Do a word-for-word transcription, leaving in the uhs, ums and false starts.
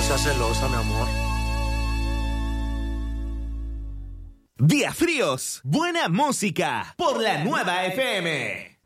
seas celosa, mi amor. Día fríos, buena música por la nueva F M.